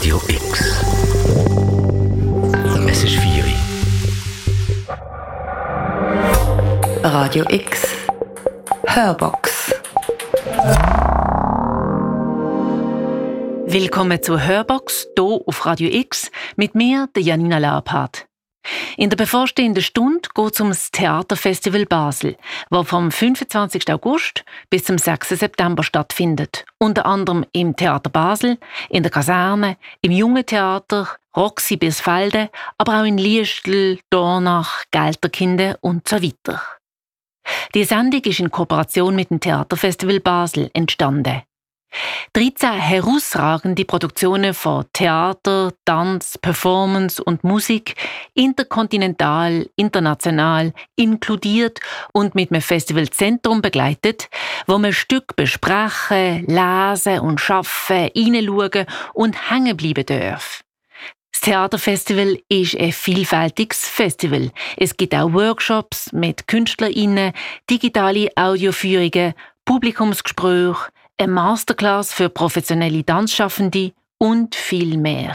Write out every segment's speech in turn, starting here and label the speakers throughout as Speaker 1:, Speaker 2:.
Speaker 1: Radio X. Es ist 4 Uhr.
Speaker 2: Radio X Hörbox.
Speaker 3: Willkommen zur Hörbox, hier auf Radio X, mit mir, der Janina Lapart. In der bevorstehenden Stunde geht es um das Theaterfestival Basel, das vom 25. August bis zum 6. September stattfindet. Unter anderem im Theater Basel, in der Kaserne, im Jungen Theater, Roxy Birsfelde, aber auch in Liestl, Dornach, Gelterkinden und so weiter. Die Sendung ist in Kooperation mit dem Theaterfestival Basel entstanden. 13 herausragende Produktionen von Theater, Tanz, Performance und Musik, interkontinental, international, inkludiert und mit einem Festivalzentrum begleitet, wo man Stück besprechen, lesen und arbeiten, hineinschauen und hängen bleiben darf. Das Theaterfestival ist ein vielfältiges Festival. Es gibt auch Workshops mit KünstlerInnen, digitale Audioführungen, Publikumsgespräche, eine Masterclass für professionelle Tanzschaffende und viel mehr.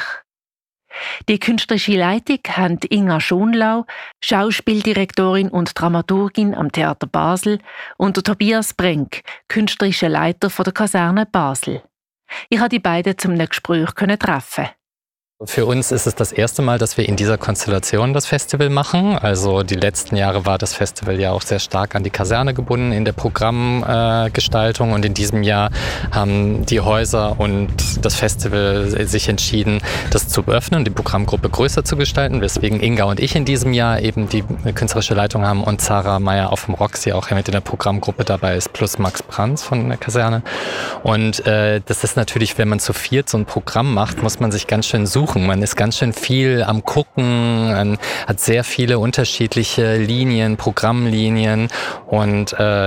Speaker 3: Die künstlerische Leitung haben Inga Schonlau, Schauspieldirektorin und Dramaturgin am Theater Basel, und der Tobias Brenk, künstlerischer Leiter der Kaserne Basel. Ich konnte die beiden zum Gespräch treffen.
Speaker 4: Für uns ist es das erste Mal, dass wir in dieser Konstellation das Festival machen. Also die letzten Jahre war das Festival ja auch sehr stark an die Kaserne gebunden in der Programmgestaltung. Und in diesem Jahr haben die Häuser und das Festival sich entschieden, das zu öffnen, die Programmgruppe größer zu gestalten, weswegen Inga und ich in diesem Jahr eben die künstlerische Leitung haben und Sarah Meyer auf dem Roxy auch mit in der Programmgruppe dabei ist, plus Max Brands von der Kaserne. Und das ist natürlich, wenn man zu viert so ein Programm macht, muss man sich ganz schön suchen. Man ist ganz schön viel am Gucken, man hat sehr viele unterschiedliche Linien, Programmlinien und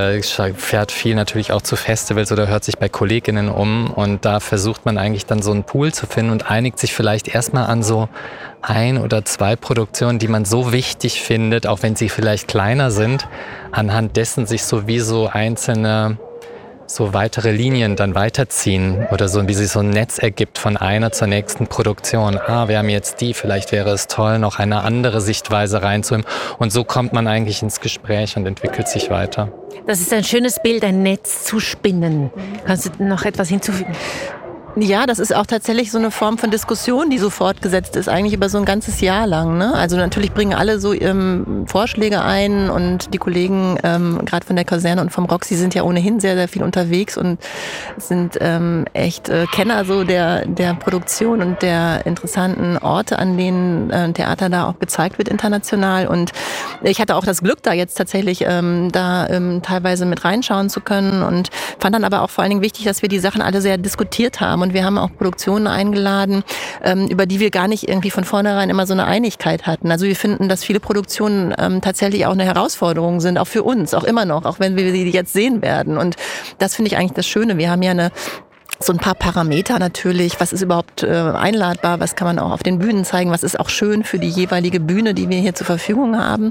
Speaker 4: fährt viel natürlich auch zu Festivals oder hört sich bei KollegInnen um. Und da versucht man eigentlich dann so einen Pool zu finden und einigt sich vielleicht erstmal an so 1 oder 2 Produktionen, die man so wichtig findet, auch wenn sie vielleicht kleiner sind, anhand dessen sich sowieso einzelne so weitere Linien dann weiterziehen oder so, wie sich so ein Netz ergibt von einer zur nächsten Produktion. Wir haben jetzt die, vielleicht wäre es toll, noch eine andere Sichtweise reinzunehmen. Und so kommt man eigentlich ins Gespräch und entwickelt sich weiter.
Speaker 3: Das ist ein schönes Bild, ein Netz zu spinnen. Kannst du noch etwas hinzufügen?
Speaker 5: Ja, das ist auch tatsächlich so eine Form von Diskussion, die so fortgesetzt ist, eigentlich über so ein ganzes Jahr lang. Ne? Also natürlich bringen alle so Vorschläge ein und die Kollegen, gerade von der Kaserne und vom Roxy, sind ja ohnehin sehr, sehr viel unterwegs und sind echt Kenner so der Produktion und der interessanten Orte, an denen Theater da auch gezeigt wird international. Und ich hatte auch das Glück, da jetzt tatsächlich teilweise mit reinschauen zu können und fand dann aber auch vor allen Dingen wichtig, dass wir die Sachen alle sehr diskutiert haben. Und wir haben auch Produktionen eingeladen, über die wir gar nicht irgendwie von vornherein immer so eine Einigkeit hatten. Also wir finden, dass viele Produktionen tatsächlich auch eine Herausforderung sind, auch für uns, auch immer noch, auch wenn wir sie jetzt sehen werden. Und das finde ich eigentlich das Schöne. Wir haben ja so ein paar Parameter natürlich, was ist überhaupt einladbar, was kann man auch auf den Bühnen zeigen, was ist auch schön für die jeweilige Bühne, die wir hier zur Verfügung haben.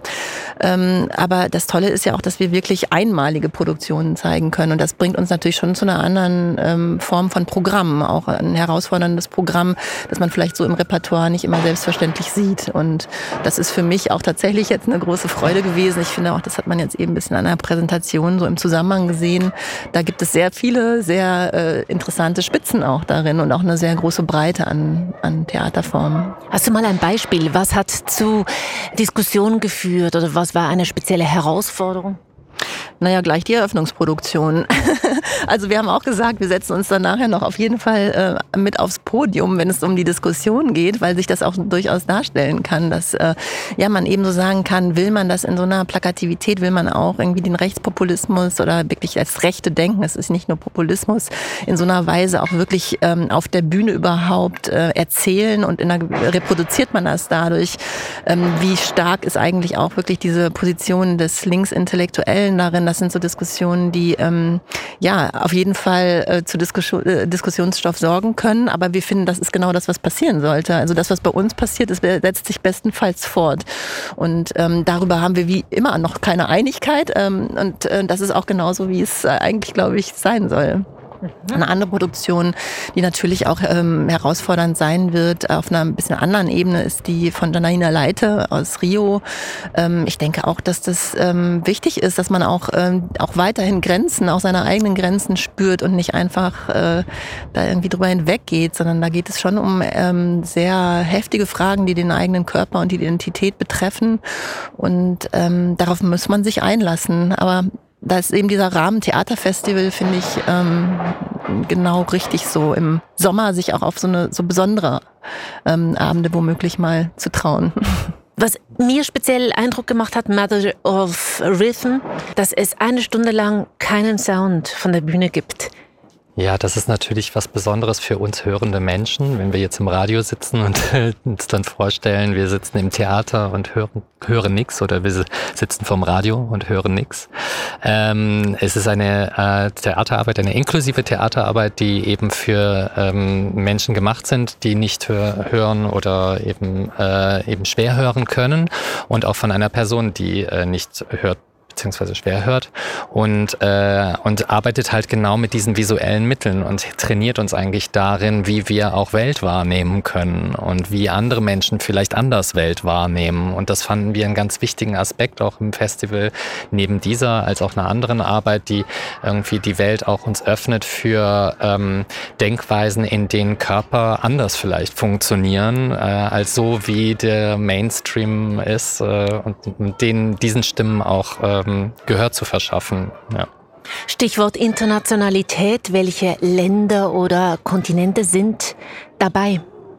Speaker 5: Aber das Tolle ist ja auch, dass wir wirklich einmalige Produktionen zeigen können und das bringt uns natürlich schon zu einer anderen Form von Programm, auch ein herausforderndes Programm, das man vielleicht so im Repertoire nicht immer selbstverständlich sieht und das ist für mich auch tatsächlich jetzt eine große Freude gewesen. Ich finde auch, das hat man jetzt eben ein bisschen an der Präsentation so im Zusammenhang gesehen. Da gibt es sehr viele, sehr interessante Spitzen auch darin und auch eine sehr große Breite an Theaterformen.
Speaker 3: Hast du mal ein Beispiel? Was hat zu Diskussionen geführt oder was war eine spezielle Herausforderung?
Speaker 5: Naja, gleich die Eröffnungsproduktion. Also wir haben auch gesagt, wir setzen uns dann nachher noch auf jeden Fall mit aufs Podium, wenn es um die Diskussion geht, weil sich das auch durchaus darstellen kann, dass man eben so sagen kann, will man das in so einer Plakativität, will man auch irgendwie den Rechtspopulismus oder wirklich als Rechte denken, es ist nicht nur Populismus, in so einer Weise auch wirklich auf der Bühne überhaupt erzählen und reproduziert man das dadurch, wie stark ist eigentlich auch wirklich diese Position des Linksintellektuellen darin. Das sind so Diskussionen, die auf jeden Fall zu Diskussionsstoff sorgen können. Aber wir finden, das ist genau das, was passieren sollte. Also das, was bei uns passiert, setzt sich bestenfalls fort. Und darüber haben wir wie immer noch keine Einigkeit. Und das ist auch genauso, wie es eigentlich, glaube ich, sein soll. Eine andere Produktion, die natürlich auch herausfordernd sein wird, auf einer ein bisschen anderen Ebene, ist die von Janina Leite aus Rio. Ich denke auch, dass das wichtig ist, dass man auch weiterhin Grenzen, auch seine eigenen Grenzen spürt und nicht einfach da irgendwie drüber hinweggeht, sondern da geht es schon um sehr heftige Fragen, die den eigenen Körper und die Identität betreffen. Und darauf muss man sich einlassen. Aber da ist eben dieser Rahmen Theaterfestival, finde ich, genau richtig so im Sommer sich auch auf so besondere Abende womöglich mal zu trauen.
Speaker 3: Was mir speziell Eindruck gemacht hat, Mother of Rhythm, dass es 1 Stunde lang keinen Sound von der Bühne gibt.
Speaker 4: Ja, das ist natürlich was Besonderes für uns hörende Menschen, wenn wir jetzt im Radio sitzen und uns dann vorstellen, wir sitzen im Theater und hören nichts oder wir sitzen vorm Radio und hören nichts. Es ist eine Theaterarbeit, eine inklusive Theaterarbeit, die eben für Menschen gemacht sind, die nicht hören oder eben schwer hören können und auch von einer Person, die nicht hört beziehungsweise schwer hört und arbeitet halt genau mit diesen visuellen Mitteln und trainiert uns eigentlich darin, wie wir auch Welt wahrnehmen können und wie andere Menschen vielleicht anders Welt wahrnehmen. Und das fanden wir einen ganz wichtigen Aspekt auch im Festival, neben dieser als auch einer anderen Arbeit, die irgendwie die Welt auch uns öffnet für Denkweisen, in denen Körper anders vielleicht funktionieren, als so wie der Mainstream ist und diesen Stimmen auch Gehör zu verschaffen. Ja.
Speaker 3: Stichwort Internationalität. Welche Länder oder Kontinente sind dabei?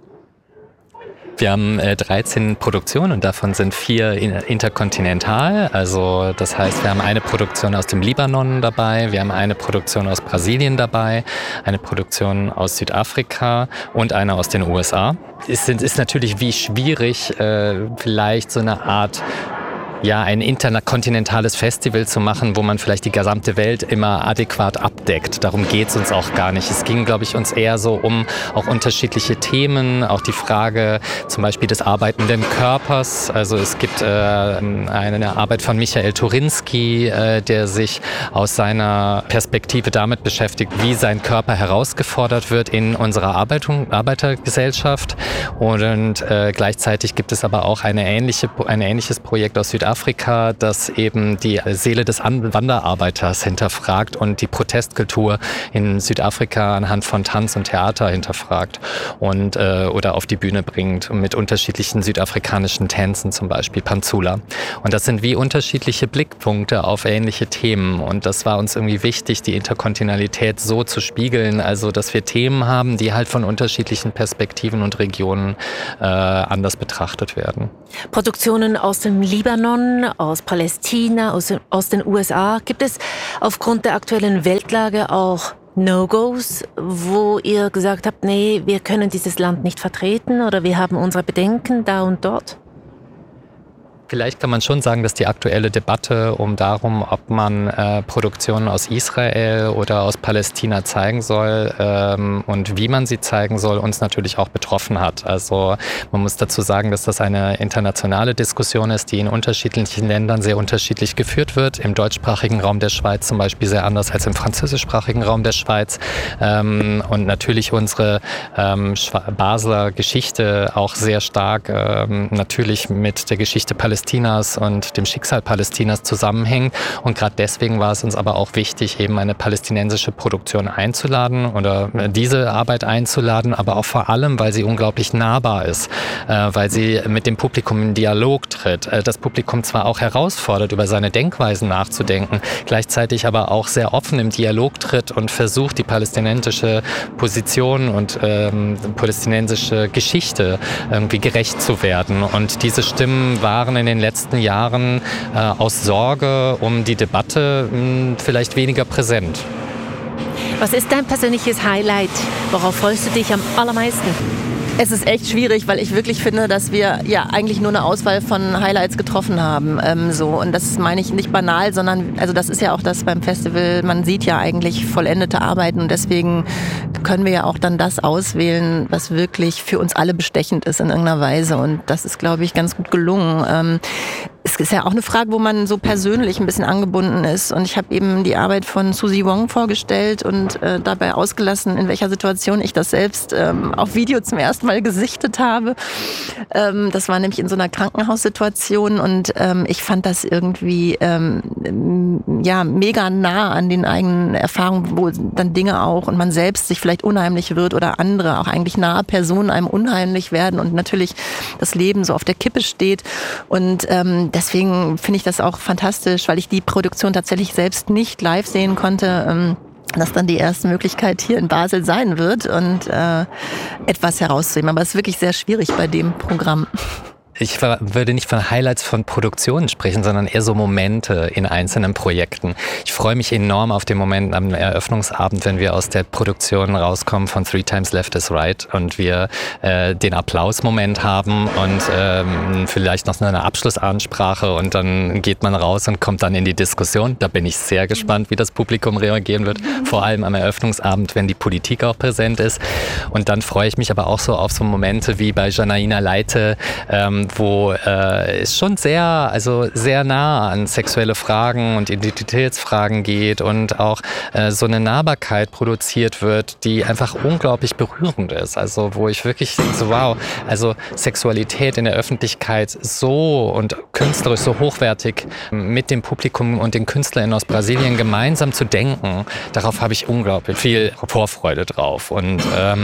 Speaker 4: Wir haben 13 Produktionen und davon sind 4 interkontinental. Also das heißt, wir haben eine Produktion aus dem Libanon dabei, wir haben eine Produktion aus Brasilien dabei, eine Produktion aus Südafrika und eine aus den USA. Es ist natürlich wie schwierig, vielleicht so eine Art ein interkontinentales Festival zu machen, wo man vielleicht die gesamte Welt immer adäquat abdeckt. Darum geht es uns auch gar nicht. Es ging, glaube ich, uns eher so um auch unterschiedliche Themen, auch die Frage zum Beispiel des arbeitenden Körpers. Also es gibt eine Arbeit von Michael Turinski, der sich aus seiner Perspektive damit beschäftigt, wie sein Körper herausgefordert wird in unserer Arbeitergesellschaft. Und gleichzeitig gibt es aber auch ein ähnliches Projekt aus Südafrika, das eben die Seele des Wanderarbeiters hinterfragt und die Protestkultur in Südafrika anhand von Tanz und Theater hinterfragt und oder auf die Bühne bringt mit unterschiedlichen südafrikanischen Tänzen, zum Beispiel Panzula. Und das sind wie unterschiedliche Blickpunkte auf ähnliche Themen. Und das war uns irgendwie wichtig, die Interkontinentalität so zu spiegeln, also dass wir Themen haben, die halt von unterschiedlichen Perspektiven und Regionen anders betrachtet werden.
Speaker 3: Produktionen aus dem Libanon, aus Palästina, aus den USA. Gibt es aufgrund der aktuellen Weltlage auch No-Gos, wo ihr gesagt habt, nee, wir können dieses Land nicht vertreten oder wir haben unsere Bedenken da und dort?
Speaker 4: Vielleicht kann man schon sagen, dass die aktuelle Debatte darum, ob man Produktionen aus Israel oder aus Palästina zeigen soll und wie man sie zeigen soll, uns natürlich auch betroffen hat. Also man muss dazu sagen, dass das eine internationale Diskussion ist, die in unterschiedlichen Ländern sehr unterschiedlich geführt wird. Im deutschsprachigen Raum der Schweiz zum Beispiel sehr anders als im französischsprachigen Raum der Schweiz. Und natürlich unsere Basler Geschichte auch sehr stark natürlich mit der Geschichte Palästinas und dem Schicksal Palästinas zusammenhängt. Und gerade deswegen war es uns aber auch wichtig, eben eine palästinensische Produktion einzuladen oder diese Arbeit einzuladen, aber auch vor allem, weil sie unglaublich nahbar ist, weil sie mit dem Publikum in Dialog tritt. Das Publikum zwar auch herausfordert, über seine Denkweisen nachzudenken, gleichzeitig aber auch sehr offen im Dialog tritt und versucht, die palästinensische Position und palästinensische Geschichte irgendwie gerecht zu werden. Und diese Stimmen waren in den letzten Jahren aus Sorge um die Debatte vielleicht weniger präsent.
Speaker 3: Was ist dein persönliches Highlight? Worauf freust du dich am allermeisten?
Speaker 5: Es ist echt schwierig, weil ich wirklich finde, dass wir ja eigentlich nur eine Auswahl von Highlights getroffen haben. Und das meine ich nicht banal, sondern also das ist ja auch das beim Festival. Man sieht ja eigentlich vollendete Arbeiten und deswegen können wir ja auch dann das auswählen, was wirklich für uns alle bestechend ist in irgendeiner Weise. Und das ist, glaube ich, ganz gut gelungen. Es Das ist ja auch eine Frage, wo man so persönlich ein bisschen angebunden ist. Und ich habe eben die Arbeit von Susie Wong vorgestellt und dabei ausgelassen, in welcher Situation ich das selbst auf Video zum ersten Mal gesichtet habe. Das war nämlich in so einer Krankenhaussituation und ich fand das irgendwie mega nah an den eigenen Erfahrungen, wo dann Dinge auch und man selbst sich vielleicht unheimlich wird oder andere, auch eigentlich nahe Personen einem unheimlich werden und natürlich das Leben so auf der Kippe steht. Und deswegen finde ich das auch fantastisch, weil ich die Produktion tatsächlich selbst nicht live sehen konnte, dass dann die erste Möglichkeit hier in Basel sein wird und etwas herauszunehmen. Aber es ist wirklich sehr schwierig bei dem Programm.
Speaker 4: Ich würde nicht von Highlights von Produktionen sprechen, sondern eher so Momente in einzelnen Projekten. Ich freue mich enorm auf den Moment am Eröffnungsabend, wenn wir aus der Produktion rauskommen von Three Times Left is Right und wir den Applausmoment haben und vielleicht noch eine Abschlussansprache und dann geht man raus und kommt dann in die Diskussion. Da bin ich sehr gespannt, wie das Publikum reagieren wird, vor allem am Eröffnungsabend, wenn die Politik auch präsent ist. Und dann freue ich mich aber auch so auf so Momente wie bei Janaina Leite, wo es schon sehr nah an sexuelle Fragen und Identitätsfragen geht und auch so eine Nahbarkeit produziert wird, die einfach unglaublich berührend ist. Also wo ich wirklich denke, so wow, also Sexualität in der Öffentlichkeit so und künstlerisch so hochwertig mit dem Publikum und den KünstlerInnen aus Brasilien gemeinsam zu denken, darauf habe ich unglaublich viel Vorfreude drauf. Und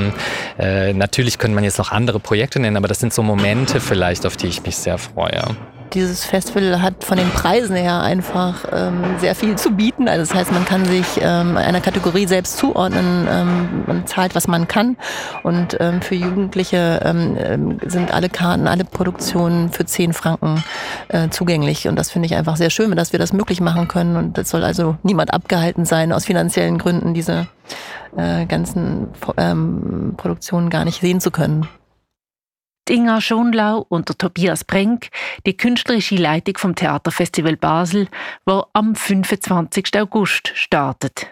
Speaker 4: natürlich könnte man jetzt noch andere Projekte nennen, aber das sind so Momente vielleicht, auf die ich mich sehr freue.
Speaker 5: Dieses Festival hat von den Preisen her einfach sehr viel zu bieten. Also das heißt, man kann sich einer Kategorie selbst zuordnen, man zahlt, was man kann. Und für Jugendliche sind alle Karten, alle Produktionen für 10 Franken zugänglich. Und das finde ich einfach sehr schön, dass wir das möglich machen können. Und es soll also niemand abgehalten sein, aus finanziellen Gründen diese ganzen Produktionen gar nicht sehen zu können.
Speaker 3: Inga Schonlau und der Tobias Brenk, die künstlerische Leitung vom Theaterfestival Basel, wo am 25. August startet.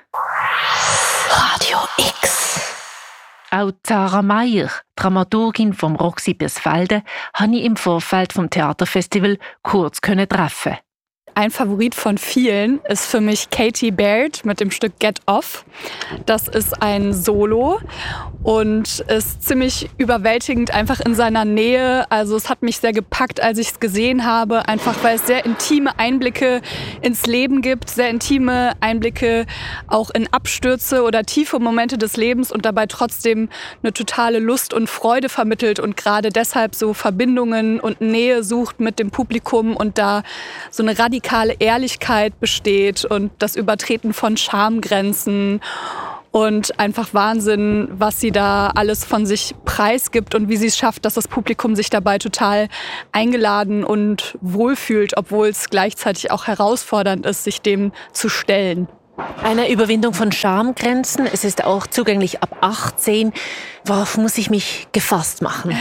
Speaker 2: Radio X.
Speaker 3: Auch Sarah Meier, Dramaturgin vom Roxy Birsfelde, habe ich im Vorfeld vom Theaterfestival kurz treffen.
Speaker 6: Ein Favorit von vielen ist für mich Katie Baird mit dem Stück Get Off. Das ist ein Solo und ist ziemlich überwältigend einfach in seiner Nähe. Also es hat mich sehr gepackt, als ich es gesehen habe, einfach weil es sehr intime Einblicke ins Leben gibt, sehr intime Einblicke auch in Abstürze oder tiefe Momente des Lebens und dabei trotzdem eine totale Lust und Freude vermittelt und gerade deshalb so Verbindungen und Nähe sucht mit dem Publikum und da so eine radikale Ehrlichkeit besteht und das Übertreten von Schamgrenzen und einfach Wahnsinn, was sie da alles von sich preisgibt und wie sie es schafft, dass das Publikum sich dabei total eingeladen und wohlfühlt, obwohl es gleichzeitig auch herausfordernd ist, sich dem zu stellen.
Speaker 3: Eine Überwindung von Schamgrenzen. Es ist auch zugänglich ab 18. Worauf muss ich mich gefasst machen?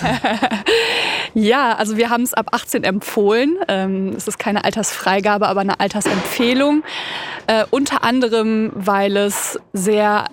Speaker 6: Ja, also wir haben es ab 18 empfohlen. Es ist keine Altersfreigabe, aber eine Altersempfehlung. Unter anderem, weil es sehr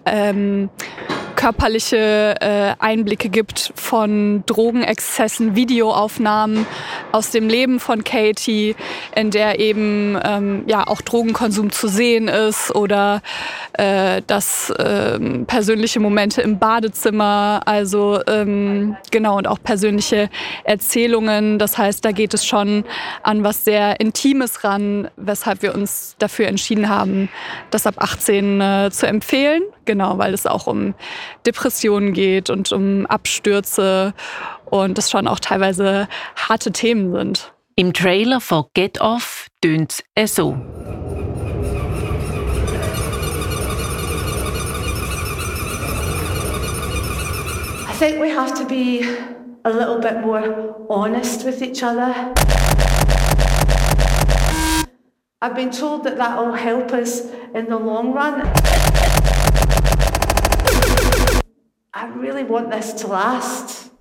Speaker 6: körperliche Einblicke gibt von Drogenexzessen, Videoaufnahmen aus dem Leben von Katie, in der eben auch Drogenkonsum zu sehen ist oder dass persönliche Momente im Badezimmer, also genau, und auch persönliche Erzählungen. Das heißt, da geht es schon an was sehr Intimes ran, weshalb wir uns dafür entschieden haben, das ab 18 zu empfehlen. Genau, weil es auch um Depressionen geht und um Abstürze und das schon auch teilweise harte Themen sind.
Speaker 3: Im Trailer von Get Off tönt es so.
Speaker 7: I think we have to be a little bit more honest with each other. I've been told that will help us in the long run. I really want this to last.